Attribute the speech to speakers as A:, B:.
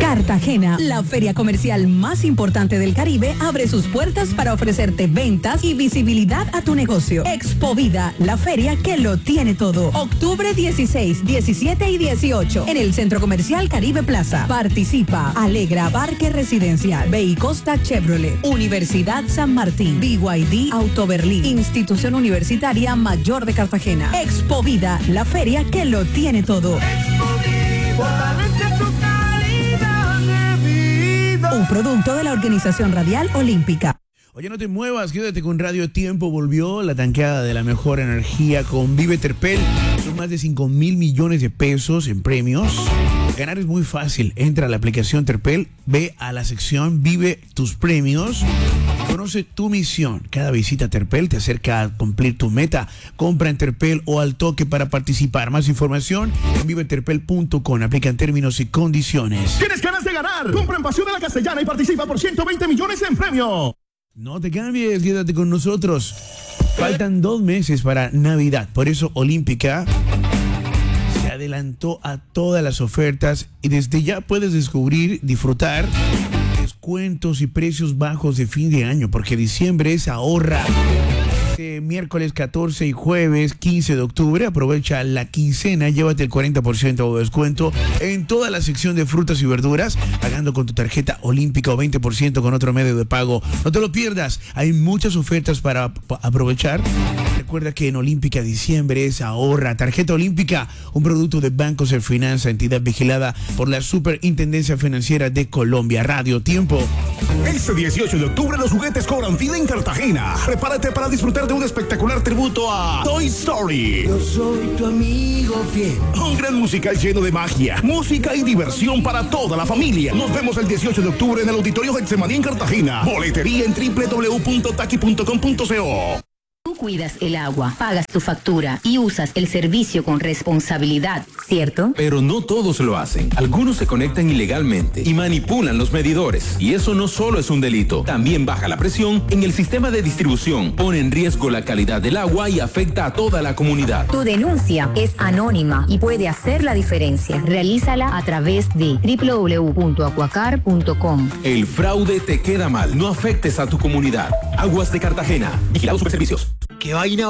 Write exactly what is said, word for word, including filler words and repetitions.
A: Cartagena, la feria comercial más importante del Caribe, abre sus puertas para ofrecerte ventas y visibilidad a tu negocio. Expo Vida, la feria que lo tiene todo. Octubre dieciséis, diecisiete y dieciocho en el Centro Comercial Caribe Plaza. Participa Alegra Parque Residencial, Beicosta Chevrolet, Universidad San Martín, B Y D Auto Berlín, Institución Universitaria Mayor de Cartagena. Expo Vida, la feria que lo tiene todo. Un producto de la Organización Radial Olímpica.
B: Oye, no te muevas, quédate con Radio Tiempo. Volvió la tanqueada de la mejor energía con Vive Terpel. Son más de cinco mil millones de pesos en premios. Ganar es muy fácil. Entra a la aplicación Terpel, ve a la sección Vive tus premios. Conoce tu misión. Cada visita a Terpel te acerca a cumplir tu meta. Compra en Terpel o al toque para participar. Más información en vive terpel punto com. Aplican términos y condiciones.
C: ¿Tienes ganas de ganar? Compra en Pasión de la Castellana y participa por ciento veinte millones en premio.
B: No te cambies, quédate con nosotros. Faltan dos meses para Navidad. Por eso Olímpica se adelantó a todas las ofertas y desde ya puedes descubrir, disfrutar descuentos y precios bajos de fin de año, porque diciembre es ahorra. Este miércoles catorce y jueves quince de octubre aprovecha la quincena, llévate el cuarenta por ciento de descuento en toda la sección de frutas y verduras, pagando con tu tarjeta Olímpica o veinte por ciento con otro medio de pago. No te lo pierdas, hay muchas ofertas para aprovechar. Recuerda que en Olímpica diciembre es ahorra. Tarjeta Olímpica, un producto de Banco Serfinanza, entidad vigilada por la Superintendencia Financiera de Colombia. Radio Tiempo.
C: Este dieciocho de octubre los juguetes cobran vida en Cartagena. Prepárate para disfrutar de un espectacular tributo a Toy Story.
D: Yo soy tu amigo fiel.
C: Un gran musical lleno de magia, música y diversión para toda la familia. Nos vemos el dieciocho de octubre en el Auditorio Getsemaní en Cartagena. Boletería en doble u doble u doble u punto taqui punto com punto co.
E: Tú cuidas el agua, pagas tu factura y usas el servicio con responsabilidad, ¿cierto?
F: Pero no todos lo hacen. Algunos se conectan ilegalmente y manipulan los medidores. Y eso no solo es un delito, también baja la presión en el sistema de distribución, pone en riesgo la calidad del agua y afecta a toda la comunidad.
E: Tu denuncia es anónima y puede hacer la diferencia. Realízala a través de doble u doble u doble u punto acuacar punto com.
F: El fraude te queda mal. No afectes a tu comunidad. Aguas de Cartagena. Vigilados Superservicios.
D: ¿Qué vaina?